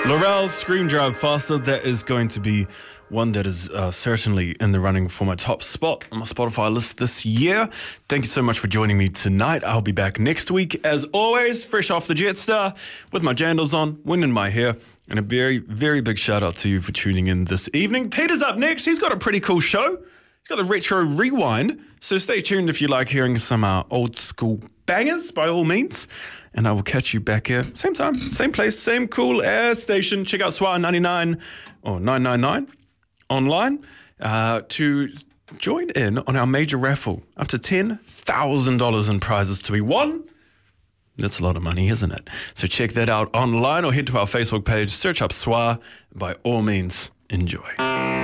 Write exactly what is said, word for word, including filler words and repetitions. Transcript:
Laurel, Scream Drive Faster. That is going to be one that is uh, certainly in the running for my top spot on my Spotify list this year. Thank you so much for joining me tonight. I'll be back next week, as always, fresh off the Jetstar, with my jandals on, wind in my hair. And a very, very big shout out to you for tuning in this evening. Peter's up next. He's got a pretty cool show. He's got the Retro Rewind. So stay tuned if you like hearing some uh, old school bangers, by all means. And I will catch you back here, same time, same place, same cool air station. Check out S W A ninety-nine or nine nine nine online uh, to join in on our major raffle. Up to ten thousand dollars in prizes to be won. That's a lot of money, isn't it? So check that out online or head to our Facebook page, search up S W A. By all means, enjoy.